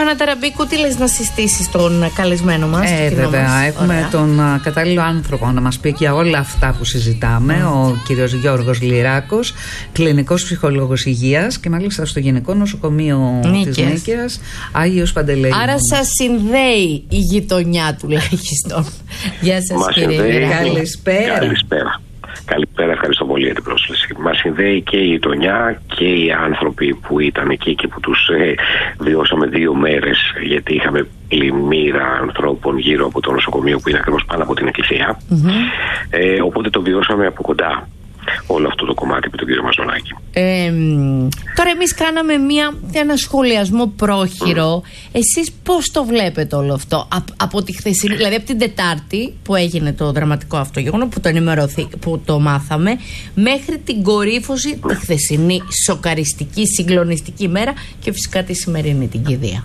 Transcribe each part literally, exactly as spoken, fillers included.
Άννα Ταραμπίκου, τι λες να συστήσεις τον καλεσμένο μας? Ε, βέβαια, μας. έχουμε Ωραία. τον uh, κατάλληλο άνθρωπο να μας πει για όλα αυτά που συζητάμε. Mm. Ο κύριος Γιώργος Λυράκος, κλινικός ψυχολόγος υγείας και μάλιστα στο Γενικό Νοσοκομείο της Νίκαιας, Άγιος Παντελεήμων. Άρα σας συνδέει η γειτονιά τουλάχιστον. Γεια σας, κύριε Λυράκο. Καλησπέρα. Καλησπέρα. Καλησπέρα, ευχαριστώ πολύ για την πρόσκληση. Μας συνδέει και η γειτονιά και οι άνθρωποι που ήταν εκεί και που τους ε, βιώσαμε δύο μέρες, γιατί είχαμε πλημμύρα ανθρώπων γύρω από το νοσοκομείο που είναι ακριβώς πάνω από την εκκλησία. Mm-hmm. Ε, οπότε το βιώσαμε από κοντά όλο αυτό το κομμάτι με τον κύριο Μαζονάκη. Ε, τώρα εμείς κάναμε μια, ένα σχολιασμό πρόχειρο. Mm. Εσείς πώς το βλέπετε όλο αυτό Α, από τη χθεσινή, δηλαδή από την Τετάρτη που έγινε το δραματικό αυτό γεγονός, που το ενημερωθεί, που το μάθαμε, μέχρι την κορύφωση mm. τη χθεσινή σοκαριστική, συγκλονιστική μέρα και φυσικά τη σημερινή την κηδεία.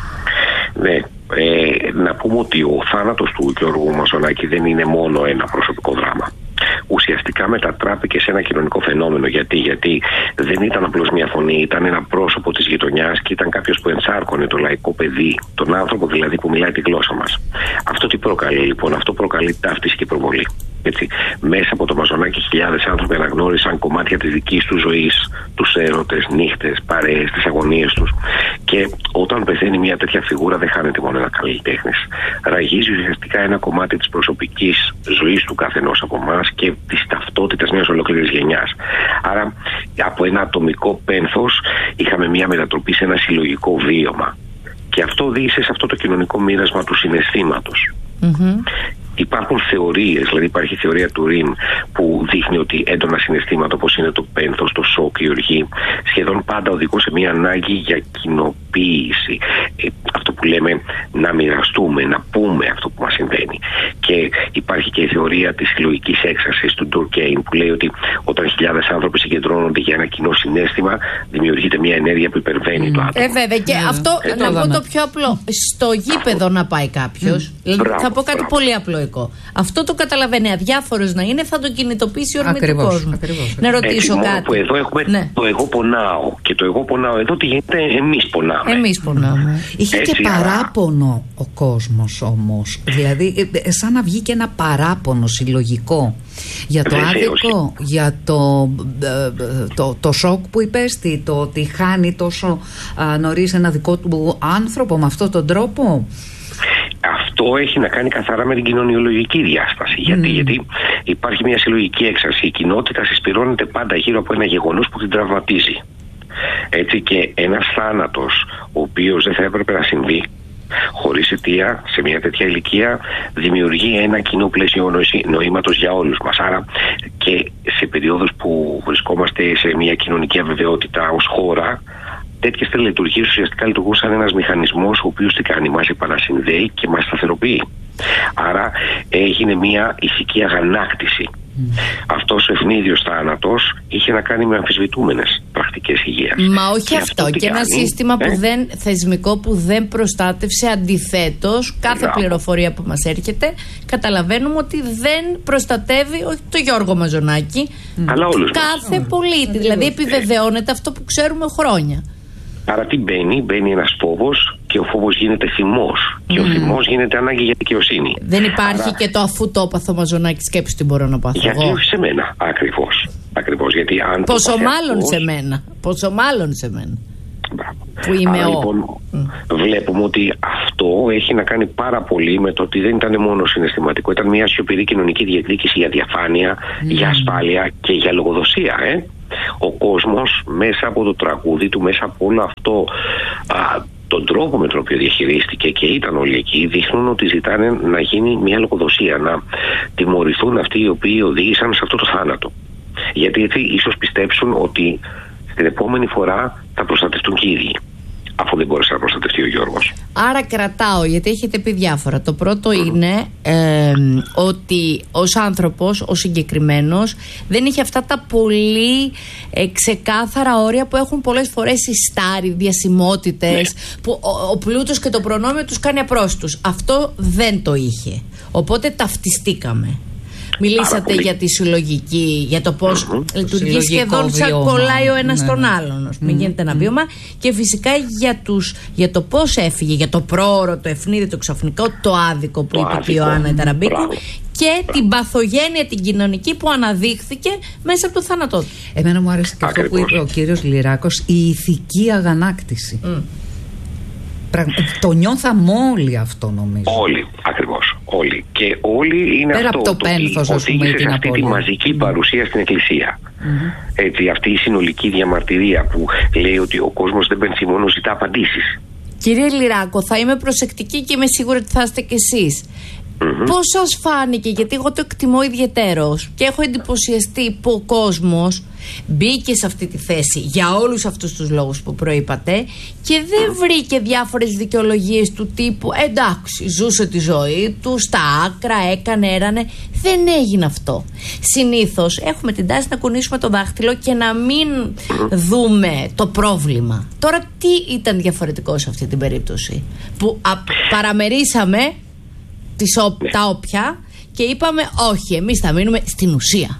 Ναι, ε, να πούμε ότι ο θάνατος του Γιώργου Μαζονάκη δεν είναι μόνο ένα προσωπικό δράμα. Ουσιαστικά μετατράπηκε σε ένα κοινωνικό φαινόμενο. Γιατί, γιατί δεν ήταν απλώς μια φωνή, ήταν ένα πρόσωπο της γειτονιάς και ήταν κάποιος που ενσάρκωνε το λαϊκό παιδί, τον άνθρωπο δηλαδή που μιλάει τη γλώσσα μας. Αυτό τι προκαλεί λοιπόν? Αυτό προκαλεί ταύτιση και προβολή. Έτσι, μέσα από το Μαζονάκη χιλιάδες άνθρωποι αναγνώρισαν κομμάτια της δικής τους ζωής, τους έρωτες, νύχτες, παρέες, τις αγωνίες τους. Και όταν πεθαίνει μια τέτοια φιγούρα δεν χάνεται μόνο ένα καλλιτέχνης. Ραγίζει ουσιαστικά ένα κομμάτι της προσωπικής ζωής του καθενός από εμάς και της ταυτότητας μιας ολόκληρης γενιάς. Άρα από ένα ατομικό πένθος είχαμε μια μετατροπή σε ένα συλλογικό βίωμα. Και αυτό οδήγησε σε αυτό το κοινωνικό μοίρασμα του συναισθήματος. Mm-hmm. Υπάρχουν θεωρίες, δηλαδή υπάρχει η θεωρία του Ριμ που δείχνει ότι έντονα συναισθήματα όπως είναι το πένθος, το σοκ, η οργή, σχεδόν πάντα οδηγούν σε μια ανάγκη για κοινοποίηση. Ε, αυτό που λέμε να μοιραστούμε, να πούμε αυτό που μας συμβαίνει. Και υπάρχει και η θεωρία της συλλογικής έκστασης του Ντουρκέιν που λέει ότι όταν χιλιάδες άνθρωποι συγκεντρώνονται για ένα κοινό συναίσθημα, δημιουργείται μια ενέργεια που υπερβαίνει mm. το άτομο. Ε, βέβαια, και mm. αυτό ε, να πω το πιο απλό. Στο γήπεδο αυτό. Να πάει κάποιος. Mm. Δηλαδή, μπράβο, θα πω κάτι μπράβο. πολύ απλό. Αυτό το καταλαβαίνει, αδιάφορος να είναι, θα τον κινητοποιήσει ορμή του κόσμου. Ακριβώς. Να ρωτήσω Έτσι, κάτι. Που εδώ έχουμε ναι. το εγώ πονάω. Και το εγώ πονάω εδώ τι γίνεται, εμείς πονάμε. Εμείς πονάμε. Είχε Έτσι, και παράπονο ο κόσμος όμως. Δηλαδή, σαν να βγει και ένα παράπονο συλλογικό για το άδικο, για το, το, το σοκ που υπέστη, το ότι χάνει τόσο α, νωρίς ένα δικό του άνθρωπο με αυτόν τον τρόπο. Αυτό έχει να κάνει καθαρά με την κοινωνιολογική διάσταση. Mm. Γιατί, γιατί υπάρχει μια συλλογική έξαρση. Η κοινότητα συσπυρώνεται πάντα γύρω από ένα γεγονός που την τραυματίζει. Έτσι, και ένας θάνατος, ο οποίος δεν θα έπρεπε να συμβεί, χωρίς αιτία, σε μια τέτοια ηλικία, δημιουργεί ένα κοινό πλαίσιο νοήματος για όλους μας. Άρα και σε περιόδους που βρισκόμαστε σε μια κοινωνική αβεβαιότητα ως χώρα, τέτοιες τελετουργίες ουσιαστικά λειτουργούν σαν ένας μηχανισμός ο οποίος τι κάνει, μας επανασυνδέει και μας σταθεροποιεί. Άρα έγινε μια ηθική αγανάκτηση. Mm. Αυτός ο ευνίδιος θάνατος είχε να κάνει με αμφισβητούμενες πρακτικές υγείας. Μα όχι και αυτό, αυτό και κάνει, ένα σύστημα ε? που δεν, θεσμικό που δεν προστάτευσε. Αντιθέτως, κάθε Μπράβο. πληροφορία που μας έρχεται καταλαβαίνουμε ότι δεν προστατεύει όχι το Γιώργο Μαζονάκη, mm. αλλά όλους κάθε μας. πολίτη. Mm. Δηλαδή επιβεβαιώνεται αυτό που ξέρουμε χρόνια. Άρα τι μπαίνει, μπαίνει ένας φόβος και ο φόβος γίνεται θυμός mm. και ο θυμός γίνεται ανάγκη για δικαιοσύνη. Δεν υπάρχει Άρα... και το αφού το έπαθω Μαζονάκη, σκέψου τι μπορώ να πάθω. Γιατί εγώ. όχι σε μένα, ακριβώς. Ακριβώς, γιατί αν Πόσο μάλλον αυτός... σε μένα. Πόσο μάλλον σε μένα. Μπράβο. Που είμαι Άρα, ο. λοιπόν, mm. βλέπουμε ότι αυτό έχει να κάνει πάρα πολύ με το ότι δεν ήταν μόνο συναισθηματικό, ήταν μια σιωπηρή κοινωνική διεκδίκηση για διαφάνεια, mm. για ασφάλεια και για λογοδοσία. Ε? Ο κόσμος μέσα από το τραγούδι του, μέσα από όλο αυτό α, τον τρόπο με τον οποίο διαχειρίστηκε και ήταν όλοι εκεί, δείχνουν ότι ζητάνε να γίνει μια λογοδοσία, να τιμωρηθούν αυτοί οι οποίοι οδήγησαν σε αυτό το θάνατο. Γιατί έτσι ίσως πιστέψουν ότι την επόμενη φορά θα προστατευτούν και οι ίδιοι, αφού δεν μπόρεσε να προστατευτεί ο Γιώργος. Άρα κρατάω, γιατί έχετε πει διάφορα. Το πρώτο mm. είναι ε, ότι ως άνθρωπος, ως συγκεκριμένος, δεν είχε αυτά τα πολύ ε, ξεκάθαρα όρια που έχουν πολλές φορές οι στάροι, διασημότητες, ναι. που ο, ο πλούτος και το προνόμιο τους κάνει απρόστους. Αυτό δεν το είχε. Οπότε ταυτιστήκαμε. Μιλήσατε για τη συλλογική, για το πώς mm-hmm. λειτουργεί το σχεδόν σαν κολλάει ο ένας ναι, τον άλλον. Mm-hmm. Μην γίνεται ένα βίωμα. Και φυσικά για, τους, για το πώς έφυγε, για το πρόωρο, το ευνίδι, το ξαφνικό, το άδικο που το είπε και η Ιωάννα Ταραμπίκου. Μπράβο. Και μπράβο. Την παθογένεια την κοινωνική που αναδείχθηκε μέσα από το θάνατό του. Εμένα μου άρεσε και αυτό που είπε ο κύριος Λυράκος, η ηθική αγανάκτηση. Mm. Το νιώθαμε όλοι αυτό, νομίζω. Όλοι, ακριβώς. Όλοι. Και όλοι είναι πέρα αυτό από το πένθος, ότι ας πούμε, οδήγησε σε αυτή τη μαζική mm. παρουσία στην Εκκλησία. Mm-hmm. Έτσι, αυτή η συνολική διαμαρτυρία που λέει ότι ο κόσμος δεν πενθεί μόνο, ζητά απαντήσεις. Κύριε Λυράκο, θα είμαι προσεκτική και είμαι σίγουρη ότι θα είστε κι εσείς. Mm-hmm. Πώς σας φάνηκε, γιατί εγώ το εκτιμώ ιδιαιτέρως και έχω εντυπωσιαστεί που ο κόσμος μπήκε σε αυτή τη θέση για όλους αυτούς τους λόγους που προείπατε και δεν βρήκε διάφορες δικαιολογίες του τύπου εντάξει, ζούσε τη ζωή του στα άκρα, έκανε, έρανε. Δεν έγινε αυτό. Συνήθως έχουμε την τάση να κουνήσουμε το δάχτυλο και να μην δούμε το πρόβλημα. Τώρα τι ήταν διαφορετικό σε αυτή την περίπτωση που α, παραμερίσαμε τις, τα όποια και είπαμε όχι, εμείς θα μείνουμε στην ουσία.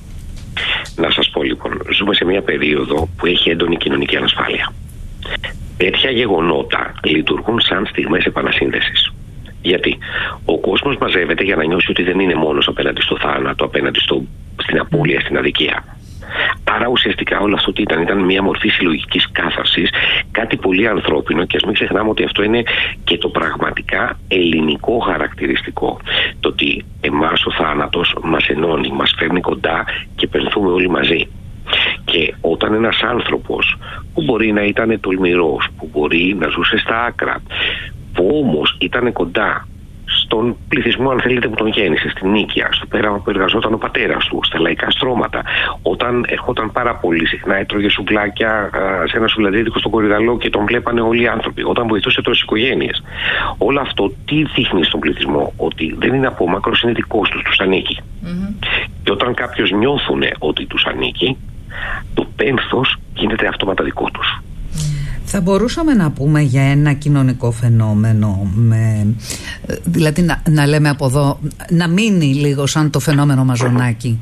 Να σας πω λοιπόν, ζούμε σε μια περίοδο που έχει έντονη κοινωνική ανασφάλεια. Τέτοια γεγονότα λειτουργούν σαν στιγμές επανασύνδεσης. Γιατί ο κόσμος μαζεύεται για να νιώσει ότι δεν είναι μόνος απέναντι στο θάνατο, απέναντι στο, στην απώλεια, στην αδικία. Άρα ουσιαστικά όλο αυτό τι ήταν, ήταν μια μορφή συλλογικής κάθαρσης, κάτι πολύ ανθρώπινο και ας μην ξεχνάμε ότι αυτό είναι και το πραγματικά ελληνικό χαρακτηριστικό. Το ότι εμάς ο θάνατος μας ενώνει, μας φέρνει κοντά και πενθούμε όλοι μαζί. Και όταν ένας άνθρωπος που μπορεί να ήταν τολμηρός, που μπορεί να ζούσε στα άκρα, που όμως ήταν κοντά στον πληθυσμό, αν θέλετε, που τον γέννησε, στην Νίκαια, στο πέραμα που εργαζόταν ο πατέρας του, στα λαϊκά στρώματα, όταν ερχόταν πάρα πολύ συχνά, έτρωγε σουβλάκια α, σε ένα σουβλαντίδικο στον Κορυδαλό και τον βλέπανε όλοι οι άνθρωποι, όταν βοηθούσε τόσες οικογένειες. Όλο αυτό τι δείχνει στον πληθυσμό? Ότι δεν είναι απόμακρος, είναι δικός τους, τους ανήκει. Mm-hmm. Και όταν κάποιος νιώθουν ότι τους ανήκει, το πένθος γίνεται αυτόματα δικό τους. Θα μπορούσαμε να πούμε για ένα κοινωνικό φαινόμενο, με, δηλαδή να, να λέμε από εδώ, να μείνει λίγο σαν το φαινόμενο Μαζονάκη.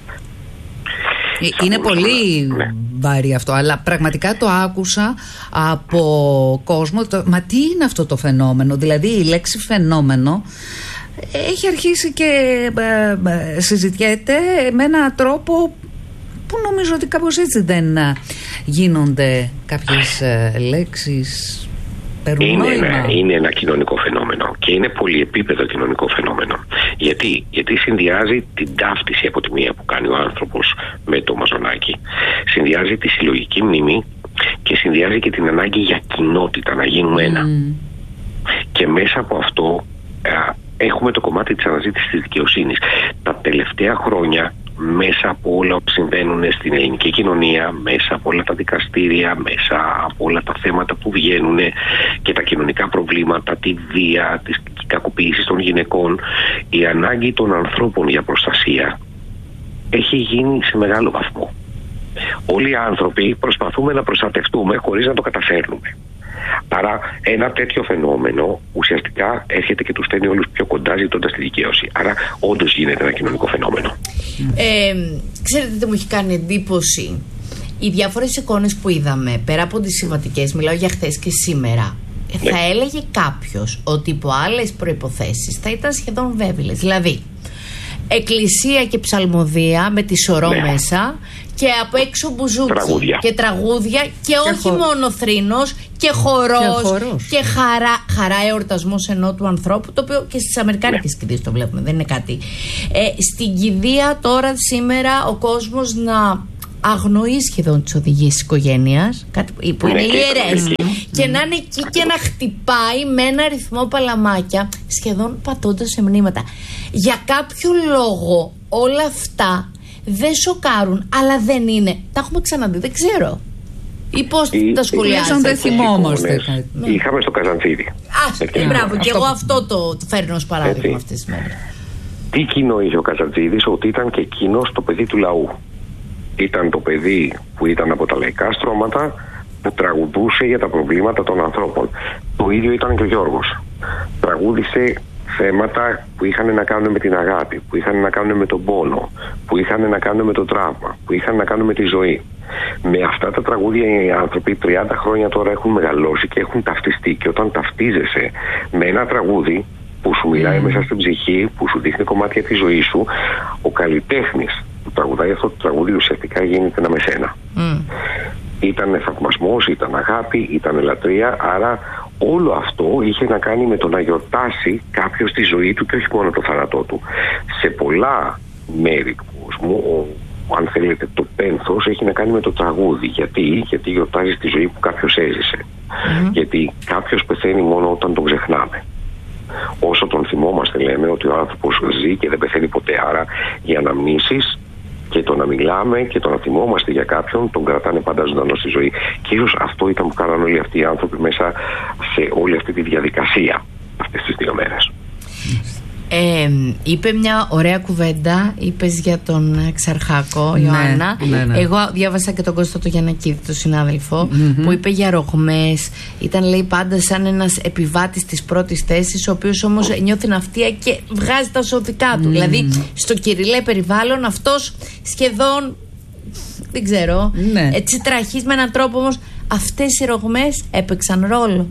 Είναι πολύ βαρύ αυτό, αλλά πραγματικά το άκουσα από κόσμο. Το, μα τι είναι αυτό το φαινόμενο? Δηλαδή η λέξη φαινόμενο έχει αρχίσει και ε, ε, συζητιέται με έναν τρόπο που νομίζω ότι κάπως έτσι δεν γίνονται κάποιες ε, λέξεις. Είναι ένα, είναι ένα κοινωνικό φαινόμενο και είναι πολυεπίπεδο κοινωνικό φαινόμενο. Γιατί, Γιατί συνδυάζει την ταύτιση από τη μία που κάνει ο άνθρωπος με το Μαζονάκι, συνδυάζει τη συλλογική μνήμη και συνδυάζει και την ανάγκη για κοινότητα, να γίνουμε ένα. Mm. Και μέσα από αυτό α, έχουμε το κομμάτι της αναζήτησης της δικαιοσύνης. Τα τελευταία χρόνια, μέσα από όλα που συμβαίνουν στην ελληνική κοινωνία, μέσα από όλα τα δικαστήρια, μέσα από όλα τα θέματα που βγαίνουν και τα κοινωνικά προβλήματα, τη βία, τις κακοποίησεις των γυναικών, η ανάγκη των ανθρώπων για προστασία έχει γίνει σε μεγάλο βαθμό. Όλοι οι άνθρωποι προσπαθούμε να προστατευτούμε χωρίς να το καταφέρνουμε. Άρα ένα τέτοιο φαινόμενο ουσιαστικά έρχεται και τους στέλνει όλους πιο κοντά, ζητώντας τη δικαίωση. Άρα όντως γίνεται ένα κοινωνικό φαινόμενο. Ε, ξέρετε τι μου έχει κάνει εντύπωση? Οι διάφορες εικόνες που είδαμε, πέρα από τις συμβατικές, μιλάω για χθες και σήμερα, ναι. Θα έλεγε κάποιος ότι υπό άλλες προϋποθέσεις θα ήταν σχεδόν βέβαιλες. Δηλαδή εκκλησία και ψαλμοδία με τη σωρό ναι. μέσα και από έξω μπουζούκι τραγούδια. και τραγούδια και, και όχι χο... μόνο θρήνος και χορός και, χορός. και χαρά, χαρά εορτασμός ενώ του ανθρώπου, το οποίο και στις αμερικάνικες ναι. κηδείες το βλέπουμε, δεν είναι κάτι. Ε, στην κηδεία τώρα σήμερα ο κόσμος να αγνοεί σχεδόν τις οδηγίες της οικογένειας, κάτι που είναι ιερές, και να είναι εκεί και να χτυπάει με ένα ρυθμό παλαμάκια, σχεδόν πατώντας σε μνήματα. Για κάποιο λόγο όλα αυτά δεν σοκάρουν, αλλά δεν είναι. Τα έχουμε ξαναδεί, δεν ξέρω. Ή πώς τα σχολιάζετε? Δεν θυμόμαστε. Είχαμε στο Καζαντζίδι. Α, μπράβο, και εγώ αυτό το φέρνω ως παράδειγμα αυτές τις μέρες. Τι κοινό είχε ο Καζαντζίδης? Ότι ήταν και εκείνος το παιδί του λαού. Ήταν το παιδί που ήταν από τα λαϊκά στρώματα, που τραγουδούσε για τα προβλήματα των ανθρώπων. Το ίδιο ήταν και ο Γιώργος. Τραγούδισε θέματα που είχαν να κάνουν με την αγάπη, που είχαν να κάνουν με τον πόνο, που είχαν να κάνουν με το τραύμα, που είχαν να κάνουν με τη ζωή. Με αυτά τα τραγούδια οι άνθρωποι τριάντα χρόνια τώρα έχουν μεγαλώσει και έχουν ταυτιστεί, και όταν ταυτίζεσαι με ένα τραγούδι που σου μιλάει mm. μέσα στην ψυχή, που σου δείχνει κομμάτια της ζωής σου, ο καλλιτέχνης που τραγουδάει αυτό το τραγούδι ουσιαστικά γίνεται ένα με σένα. Mm. Ήταν θαυμασμός, ήταν αγάπη, ήταν λατρεία, άρα όλο αυτό είχε να κάνει με το να γιορτάσει κάποιος τη ζωή του και όχι μόνο το θάνατό του. Σε πολλά μέρη του κόσμου, αν θέλετε, το πένθος έχει να κάνει με το τραγούδι. Γιατί, Γιατί γιορτάζει τη ζωή που κάποιος έζησε. Mm-hmm. Γιατί κάποιος πεθαίνει μόνο όταν τον ξεχνάμε. Όσο τον θυμόμαστε, λέμε ότι ο άνθρωπος ζει και δεν πεθαίνει ποτέ. Άρα οι αναμνήσεις και το να μιλάμε και το να θυμόμαστε για κάποιον τον κρατάνε πάντα ζωντανό στη ζωή. Και ίσως αυτό ήταν που κάνανε όλοι αυτοί οι άνθρωποι μέσα σε όλη αυτή τη διαδικασία αυτές τις δύο μέρες. Ε, είπε μια ωραία κουβέντα, είπες για τον Ξαρχάκο, ναι, Ιωάννα. ναι, ναι. Εγώ διάβασα και τον Κώστα το Γιαννακίδη, τον συνάδελφο, mm-hmm. που είπε για ρογμές. Ήταν, λέει, πάντα σαν ένας επιβάτης της πρώτης θέσης, ο οποίος όμως νιώθει ναυτία και βγάζει τα σωδικά του. Mm. Δηλαδή, στο κυριλέ περιβάλλον αυτός σχεδόν, δεν ξέρω, ναι. έτσι τραχής με έναν τρόπο, όμως αυτές οι ρογμές έπαιξαν ρόλο.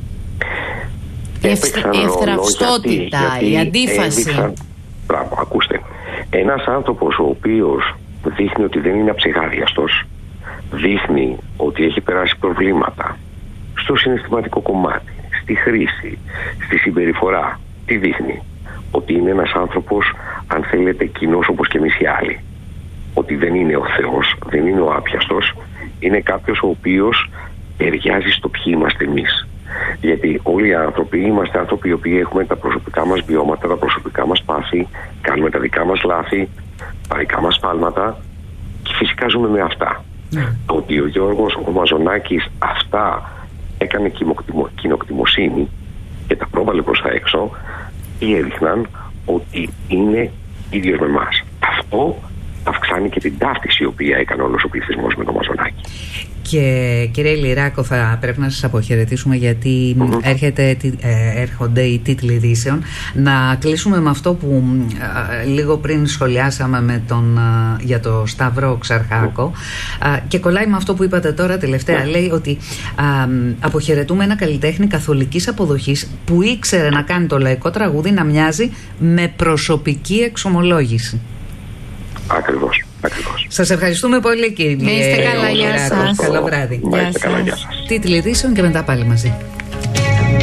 Η ευθραυστότητα, η αντίφαση. Έδειξαν, μπράβο, ακούστε. Ένας άνθρωπος ο οποίος δείχνει ότι δεν είναι αψεγάδιαστος, δείχνει ότι έχει περάσει προβλήματα στο συναισθηματικό κομμάτι, στη χρήση, στη συμπεριφορά. Τι δείχνει? Ότι είναι ένας άνθρωπος, αν θέλετε, κοινός όπως και εμείς οι άλλοι. Ότι δεν είναι ο Θεός, δεν είναι ο άπιαστος, είναι κάποιος ο οποίος ταιριάζει στο ποιοι είμαστε εμείς. Γιατί όλοι οι άνθρωποι είμαστε άνθρωποι οι οποίοι έχουμε τα προσωπικά μας βιώματα, τα προσωπικά μας πάθη, κάνουμε τα δικά μας λάθη, τα δικά μας φάλματα και φυσικά ζούμε με αυτά. Mm. Το ότι ο Γιώργος ο Μαζονάκης αυτά έκανε κοινοκτημοσύνη και τα πρόβαλε προς τα έξω, ή έδειχναν ότι είναι ίδιος με εμάς. Αυτό αυξάνει και την ταύτιση η οποία έκανε όλος ο πληθυσμός με τον Μαζονάκη. Και κύριε Λυράκο, θα πρέπει να σας αποχαιρετήσουμε γιατί mm-hmm. έρχεται, ε, έρχονται οι τίτλοι ειδήσεων. Να κλείσουμε με αυτό που ε, λίγο πριν σχολιάσαμε με τον, ε, για το Σταύρο Ξαρχάκο mm-hmm. ε, και κολλάει με αυτό που είπατε τώρα τελευταία. Mm-hmm. Λέει ότι ε, αποχαιρετούμε ένα καλλιτέχνη καθολικής αποδοχής που ήξερε να κάνει το λαϊκό τραγούδι να μοιάζει με προσωπική εξομολόγηση. Ακριβώς. Ακριβώς. Σας ευχαριστούμε πολύ, κύριε. Να είστε καλά, γεια σας. Καλό βράδυ. Να είστε καλά, γεια σας. Τίτλοι ειδήσεων και μετά πάλι μαζί.